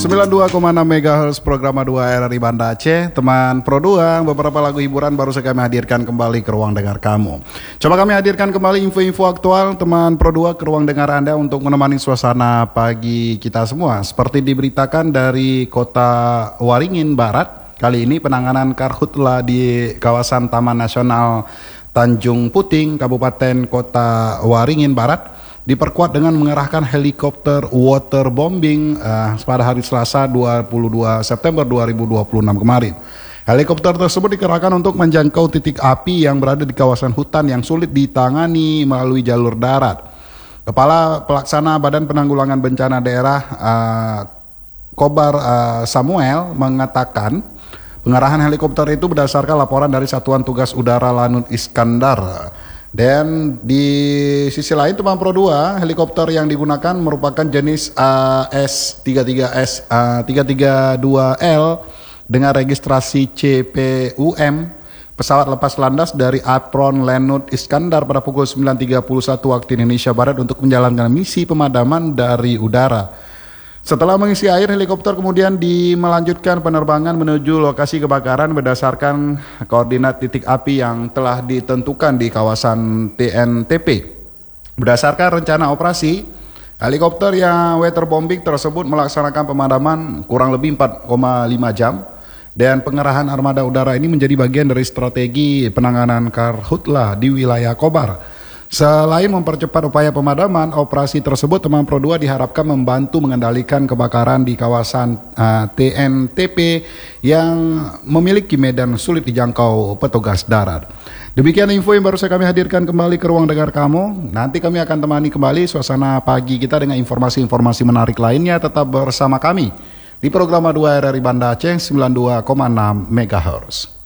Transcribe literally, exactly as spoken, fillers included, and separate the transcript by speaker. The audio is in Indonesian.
Speaker 1: sembilan puluh dua koma enam megahertz program dua R R I Banda Aceh. Teman Pro dua, beberapa lagu hiburan baru saja kami hadirkan kembali ke ruang dengar kamu. Coba kami hadirkan kembali info-info aktual teman Pro dua ke ruang dengar Anda untuk menemani suasana pagi kita semua. Seperti diberitakan dari kota Waringin Barat, kali ini penanganan karhutla di kawasan Taman Nasional Tanjung Puting, Kabupaten Kota Waringin Barat diperkuat dengan mengerahkan helikopter waterbombing uh, pada hari Selasa dua puluh dua September dua ribu dua puluh enam kemarin. Helikopter tersebut dikerahkan untuk menjangkau titik api yang berada di kawasan hutan yang sulit ditangani melalui jalur darat. Kepala Pelaksana Badan Penanggulangan Bencana Daerah uh, Kobar uh, Samuel mengatakan pengarahan helikopter itu berdasarkan laporan dari Satuan Tugas Udara Lanut Iskandar. Dan di sisi lain teman Pro dua, helikopter yang digunakan merupakan jenis A S tiga puluh tiga S tiga tiga dua L dengan registrasi C P U M, pesawat lepas landas dari Apron Lanut Iskandar pada pukul sembilan tiga puluh satu waktu Indonesia Barat untuk menjalankan misi pemadaman dari udara. Setelah mengisi air, helikopter kemudian melanjutkan penerbangan menuju lokasi kebakaran berdasarkan koordinat titik api yang telah ditentukan di kawasan T N T P. Berdasarkan rencana operasi, helikopter yang waterbombing tersebut melaksanakan pemadaman kurang lebih empat koma lima jam dan pengerahan armada udara ini menjadi bagian dari strategi penanganan karhutla di wilayah Kobar. Selain mempercepat upaya pemadaman, operasi tersebut teman Pro dua diharapkan membantu mengendalikan kebakaran di kawasan uh, T N T P yang memiliki medan sulit dijangkau petugas darat. Demikian info yang baru saya kami hadirkan kembali ke ruang dengar kamu. Nanti kami akan temani kembali suasana pagi kita dengan informasi-informasi menarik lainnya. Tetap bersama kami di program dua R R I Banda Aceh sembilan puluh dua koma enam megahertz.